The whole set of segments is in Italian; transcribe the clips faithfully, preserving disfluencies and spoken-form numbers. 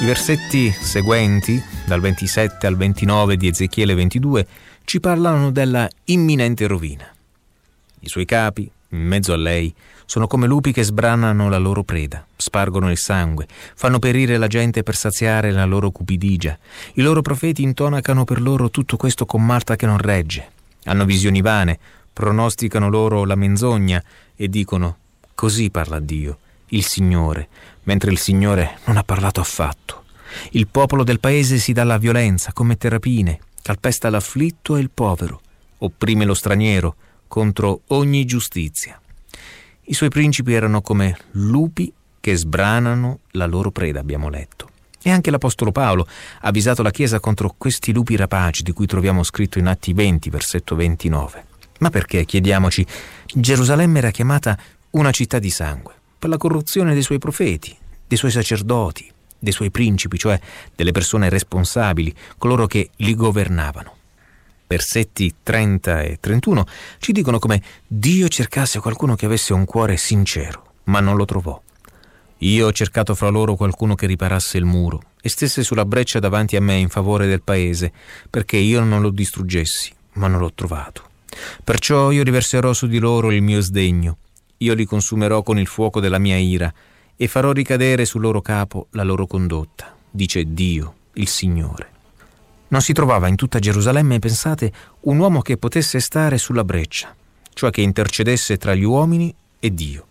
I versetti seguenti, dal ventisette al ventinove di Ezechiele ventidue, ci parlano della imminente rovina. I suoi capi, in mezzo a lei, sono come lupi che sbranano la loro preda, spargono il sangue, fanno perire la gente per saziare la loro cupidigia. I loro profeti intonacano per loro tutto questo con Marta che non regge. Hanno visioni vane, pronosticano loro la menzogna e dicono: così parla Dio, il Signore, mentre il Signore non ha parlato affatto. Il popolo del paese si dà alla violenza, commette rapine, calpesta l'afflitto e il povero, opprime lo straniero contro ogni giustizia. I suoi principi erano come lupi che sbranano la loro preda, abbiamo letto. E anche l'Apostolo Paolo ha avvisato la Chiesa contro questi lupi rapaci di cui troviamo scritto in Atti venti, versetto ventinove. Ma perché, chiediamoci, Gerusalemme era chiamata una città di sangue? Per la corruzione dei suoi profeti, dei suoi sacerdoti, dei suoi principi, cioè delle persone responsabili, coloro che li governavano. Versetti trenta e trentuno ci dicono come Dio cercasse qualcuno che avesse un cuore sincero, ma non lo trovò. Io ho cercato fra loro qualcuno che riparasse il muro e stesse sulla breccia davanti a me in favore del paese, perché io non lo distruggessi, ma non l'ho trovato. Perciò io riverserò su di loro il mio sdegno, io li consumerò con il fuoco della mia ira e farò ricadere sul loro capo la loro condotta, dice Dio, il Signore. Non si trovava in tutta Gerusalemme, pensate, un uomo che potesse stare sulla breccia, cioè che intercedesse tra gli uomini e Dio.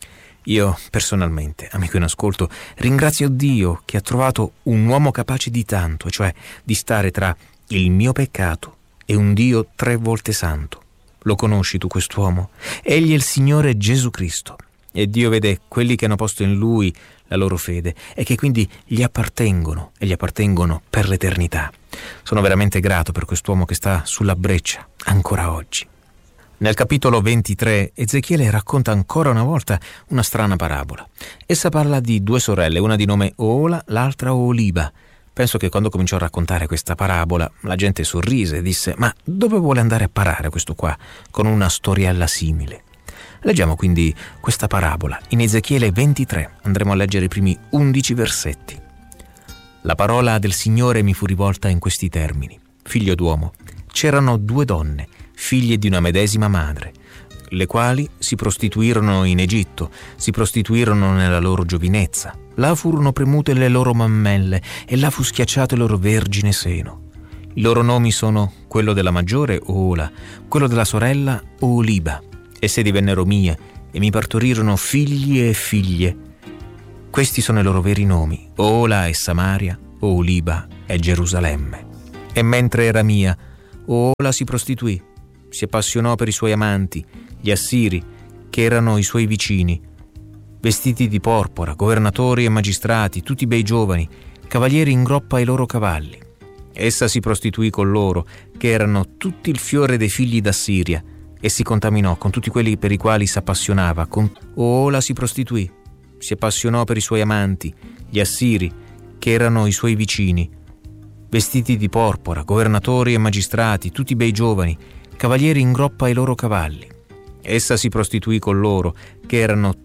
Io, personalmente, amico in ascolto, ringrazio Dio che ha trovato un uomo capace di tanto, cioè di stare tra il mio peccato e un Dio tre volte santo. Lo conosci tu quest'uomo? Egli è il Signore Gesù Cristo. E Dio vede quelli che hanno posto in Lui la loro fede e che quindi gli appartengono e gli appartengono per l'eternità. Sono veramente grato per quest'uomo che sta sulla breccia ancora oggi. Nel capitolo ventitré Ezechiele racconta ancora una volta una strana parabola. Essa parla di due sorelle, una di nome Oola, l'altra Oliba. Penso che quando cominciò a raccontare questa parabola la gente sorrise e disse: ma dove vuole andare a parare questo qua con una storiella simile? Leggiamo quindi questa parabola in Ezechiele ventitré. Andremo a leggere i primi undici versetti. La parola del Signore mi fu rivolta in questi termini: figlio d'uomo, c'erano due donne, figlie di una medesima madre, le quali si prostituirono in Egitto, si prostituirono nella loro giovinezza. Là furono premute le loro mammelle e là fu schiacciato il loro vergine seno. I loro nomi sono quello della maggiore Oola, quello della sorella Oliba. Esse divennero mie e mi partorirono figli e figlie. Questi sono i loro veri nomi: Oola è Samaria, Oliba è Gerusalemme. E mentre era mia, Oola si prostituì, si appassionò per i suoi amanti, gli assiri, che erano i suoi vicini, vestiti di porpora, governatori e magistrati, tutti bei giovani, cavalieri in groppa ai loro cavalli. Essa si prostituì con loro, che erano tutti il fiore dei figli d'Assiria, e si contaminò con tutti quelli per i quali s'appassionava. Con Oola si prostituì, si appassionò per i suoi amanti, gli assiri, che erano i suoi vicini, vestiti di porpora, governatori e magistrati, tutti bei giovani, cavalieri in groppa ai loro cavalli. Essa si prostituì con loro, che erano